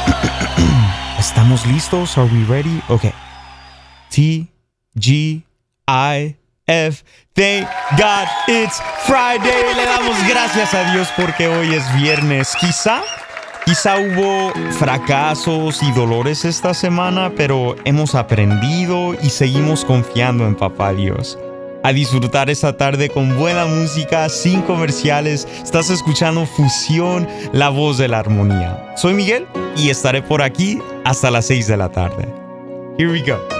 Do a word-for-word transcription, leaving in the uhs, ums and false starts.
¿Estamos listos? Are we ready? Okay. T, G, I, F. Thank God it's Friday. Le damos gracias a Dios porque hoy es viernes. Quizá, quizá hubo fracasos y dolores esta semana, pero hemos aprendido y seguimos confiando en Papá Dios. A disfrutar esta tarde con buena música, sin comerciales. Estás escuchando Fusión, la voz de la armonía. Soy Miguel y estaré por aquí hasta las seis de la tarde. Here we go.